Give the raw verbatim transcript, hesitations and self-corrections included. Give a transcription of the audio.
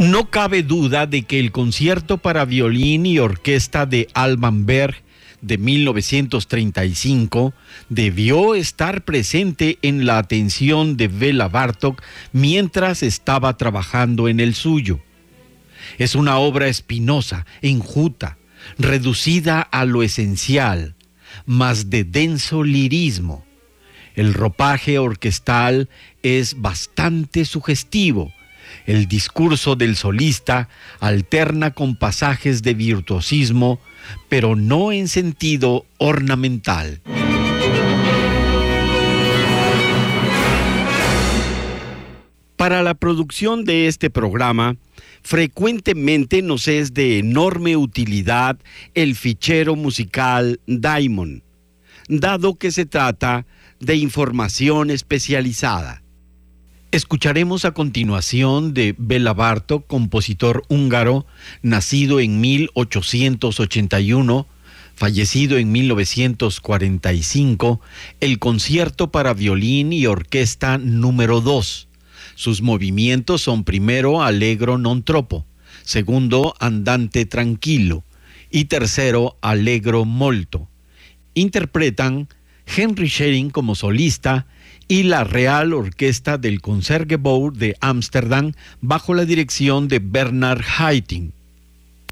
No cabe duda de que el concierto para violín y orquesta de Alban Berg de mil novecientos treinta y cinco debió estar presente en la atención de Béla Bartók mientras estaba trabajando en el suyo. Es una obra espinosa, enjuta, reducida a lo esencial, mas de denso lirismo. El ropaje orquestal es bastante sugestivo. El discurso del solista alterna con pasajes de virtuosismo, pero no en sentido ornamental. Para la producción de este programa, frecuentemente nos es de enorme utilidad el fichero musical Diamond, dado que se trata de información especializada. Escucharemos a continuación de Béla Bartók, compositor húngaro, nacido en mil ochocientos ochenta y uno, fallecido en mil novecientos cuarenta y cinco, el concierto para violín y orquesta número dos. Sus movimientos son primero allegro non troppo, segundo andante tranquillo y tercero allegro molto. Interpretan Henry Schering como solista y la Real Orquesta del Concertgebouw de Ámsterdam bajo la dirección de Bernard Haitink.